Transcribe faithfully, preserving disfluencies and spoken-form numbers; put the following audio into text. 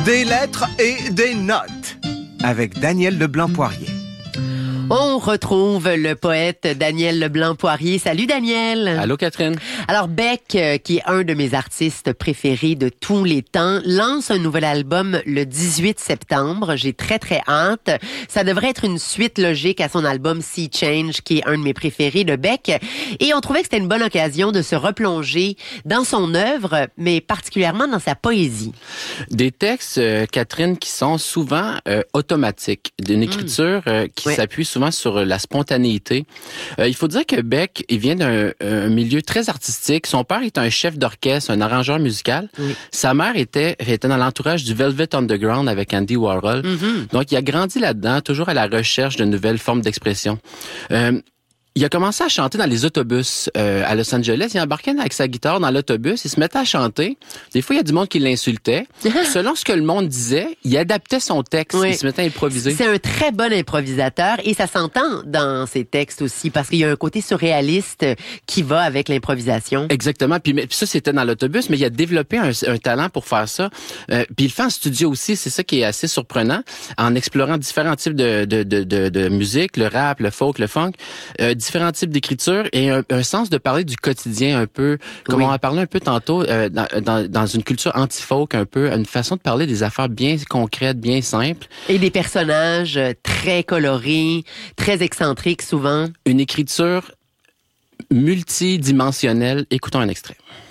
Des lettres et des notes avec Daniel Leblanc-Poirier. On retrouve le poète Daniel Leblanc-Poirier. Salut Daniel. Allô Catherine. Alors Beck, euh, qui est un de mes artistes préférés de tous les temps, lance un nouvel album le dix-huit septembre. J'ai très très hâte. Ça devrait être une suite logique à son album Sea Change, qui est un de mes préférés de Beck. Et on trouvait que c'était une bonne occasion de se replonger dans son œuvre, mais particulièrement dans sa poésie. Des textes, euh, Catherine, qui sont souvent euh, automatiques, d'une écriture euh, qui Ouais. s'appuie souvent sur la spontanéité. Euh, il faut dire que Beck, il vient d'un un milieu très artistique. Son père est un chef d'orchestre, un arrangeur musical. Oui. Sa mère était, était dans l'entourage du Velvet Underground avec Andy Warhol. Mm-hmm. Donc, il a grandi là-dedans, toujours à la recherche de nouvelles formes d'expression. Euh, Il a commencé à chanter dans les autobus euh, à Los Angeles. Il embarquait avec sa guitare dans l'autobus. Il se mettait à chanter. Des fois, il y a du monde qui l'insultait. Selon ce que le monde disait, il adaptait son texte. Oui. Il se mettait à improviser. C'est un très bon improvisateur et ça s'entend dans ses textes aussi parce qu'il y a un côté surréaliste qui va avec l'improvisation. Exactement. Puis, mais, puis ça, c'était dans l'autobus, mais il a développé un, un talent pour faire ça. Euh, puis il le fait en studio aussi. C'est ça qui est assez surprenant. En explorant différents types de, de, de, de, de musique, le rap, le folk, le funk, euh, différents types d'écriture et un, un sens de parler du quotidien un peu, comme Oui. on a parlé un peu tantôt, euh, dans, dans, dans une culture anti-folk un peu, une façon de parler des affaires bien concrètes, bien simples. Et des personnages très colorés, très excentriques souvent. Une écriture multidimensionnelle. Écoutons un extrait.